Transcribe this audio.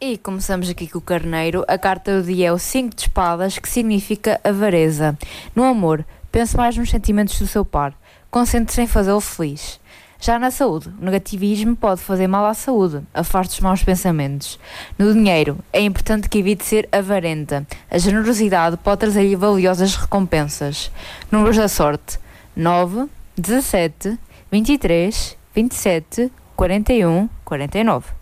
E começamos aqui com o carneiro. A carta do dia é o 5 de espadas, que significa avareza. No amor, pense mais nos sentimentos do seu par. Concentre-se em fazê-lo feliz. Já na saúde, o negativismo pode fazer mal à saúde. Afaste os maus pensamentos. No dinheiro, é importante que evite ser avarenta. A generosidade pode trazer-lhe valiosas recompensas. Números da sorte: 9, 17, 23, 27, 41, 49.